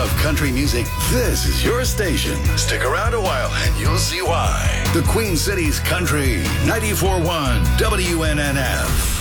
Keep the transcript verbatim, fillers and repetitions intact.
love country music, this is your station. Stick around a while and you'll see why. The Queen City's Country, ninety-four point one W N N F.